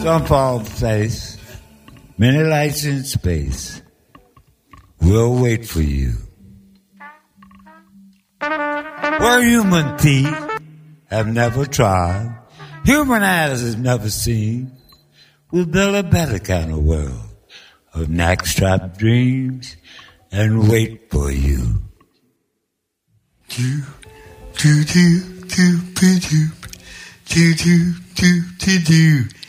Some fall face, many lights in space. We'll wait for you. Where human teeth have never tried, human eyes have never seen, we'll build a better kind of world of neck-strapped dreams and wait for you. Do do do do do do do do do do.